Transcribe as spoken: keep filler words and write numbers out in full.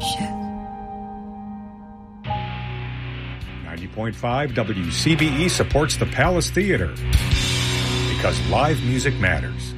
ninety point five W C B E supports the Palace Theater because live music matters.